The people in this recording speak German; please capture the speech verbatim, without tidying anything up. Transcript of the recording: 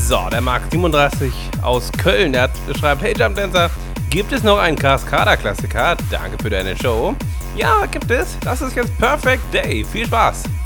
So, der Mark siebenunddreißig aus Köln, der hat, schreibt, hey Jump Dancer, gibt es noch einen Cascada-Klassiker? Danke für deine Show. Ja, gibt es. Das ist jetzt Perfect Day. Viel Spaß.